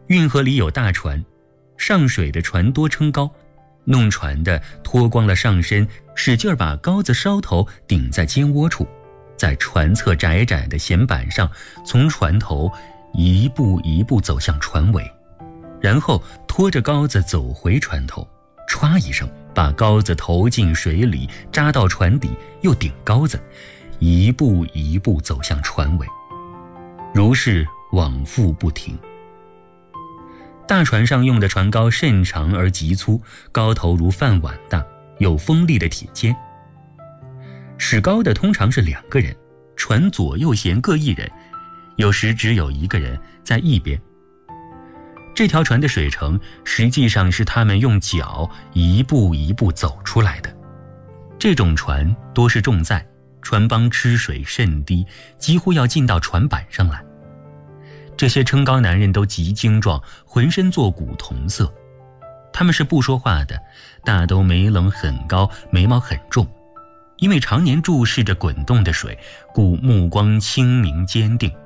运河里有大船，上水的船多撑高，弄船的脱光了上身，使劲把篙子梢头顶在肩窝处，在船侧窄窄的舷板上，从船头一步一步走向船尾，然后拖着篙子走回船头，歘一声把篙子投进水里，扎到船底，又顶篙子，一步一步走向船尾，如是往复不停。大船上用的船篙甚长而极粗，篙头如饭碗大，有锋利的铁尖。使篙的通常是2个人，船左右舷各1人，有时只有1个人在一边。这条船的水程实际上是他们用脚一步一步走出来的。这种船多是重载，船帮吃水甚低，几乎要进到船板上来。这些撑篙男人都极精壮，浑身做古铜色。他们是不说话的，大都眉棱很高，眉毛很重，因为常年注视着滚动的水，故目光清明坚定。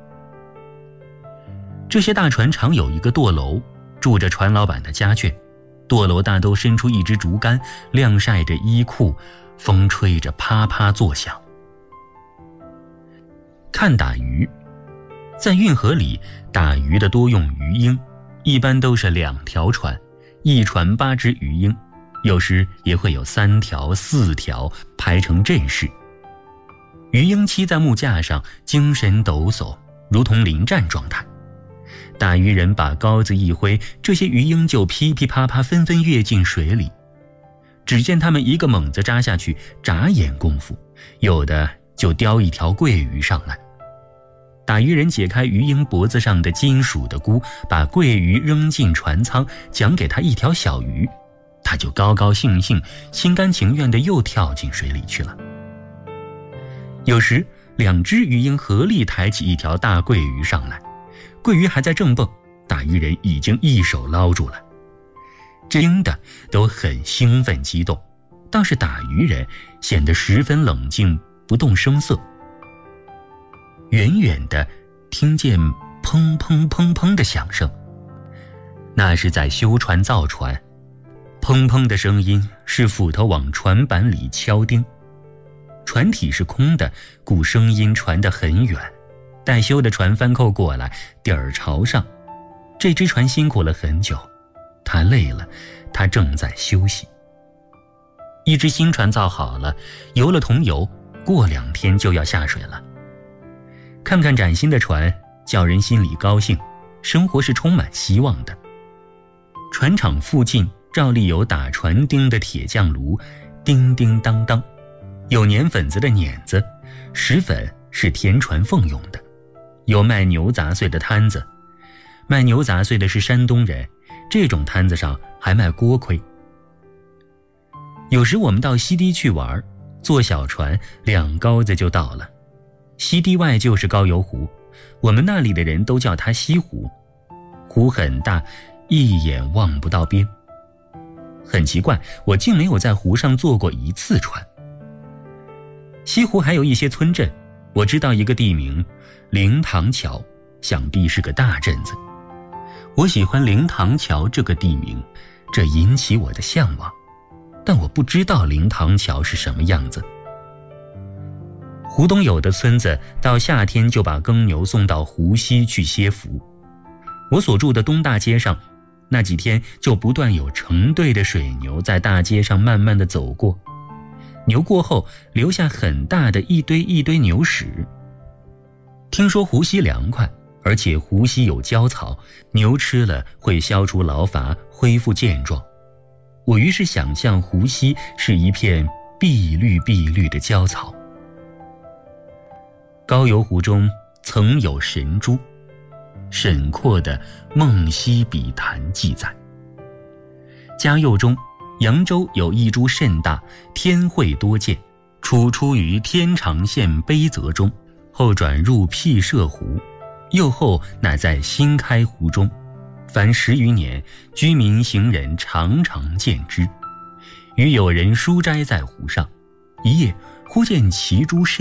这些大船常有一个舵楼，住着船老板的家眷。舵楼大都伸出一支竹竿，晾晒着衣裤，风吹着啪啪作响。看打鱼，在运河里打鱼的多用鱼鹰，一般都是2条船，一船8只鱼鹰，有时也会有3条、4条排成阵势。鱼鹰栖在木架上，精神抖擞，如同临战状态。打鱼人把篙子一挥，这些鱼鹰就噼噼啪啪纷纷跃进水里。只见他们一个猛子扎下去，眨眼功夫，有的就叼一条桂鱼上来。打鱼人解开鱼鹰脖子上的金属的箍，把桂鱼扔进船舱，奖给他一条小鱼，他就高高兴兴、心甘情愿地又跳进水里去了。有时2只鱼鹰合力抬起一条大桂鱼上来，桂鱼还在正蹦，打鱼人已经一手捞住了。这鹰的都很兴奋激动，倒是打鱼人显得十分冷静，不动声色。远远地听见砰砰砰砰的响声，那是在修船造船。砰砰的声音是斧头往船板里敲钉。船体是空的，故声音传得很远。待修的船翻扣过来，底儿朝上。这只船辛苦了很久，它累了，它正在休息。一只新船造好了，油了桐油，过2天就要下水了。看看崭新的船，叫人心里高兴，生活是充满希望的。船厂附近照例有打船钉的铁匠炉，叮叮当当，有碾粉子的碾子，石粉是填船缝用的，有卖牛杂碎的摊子，卖牛杂碎的是山东人，这种摊子上还卖锅盔。有时我们到西堤去玩，坐小船2篙子就到了。西堤外就是高邮湖，我们那里的人都叫它西湖。湖很大，一眼望不到边。很奇怪，我竟没有在湖上坐过1次船。西湖还有一些村镇，我知道一个地名灵塘桥，想必是个大镇子。我喜欢灵塘桥这个地名，这引起我的向往，但我不知道灵塘桥是什么样子。湖东有的村子到夏天就把耕牛送到湖西去歇伏。我所住的东大街上，那几天就不断有成队的水牛在大街上慢慢地走过，牛过后留下很大的一堆牛屎。听说湖西凉快，而且湖西有焦草，牛吃了会消除劳乏，恢复健壮。我于是想象湖西是一片碧绿碧绿的焦草。高邮湖中曾有神珠，沈括的《梦溪笔谈》记载。嘉佑中，扬州有一株甚大，天会多见，初出于天长县卑泽中，后转入辟舍湖，又后乃在新开湖中，凡10余年，居民行人常常见之。余有人书斋在湖上，一夜忽见其株甚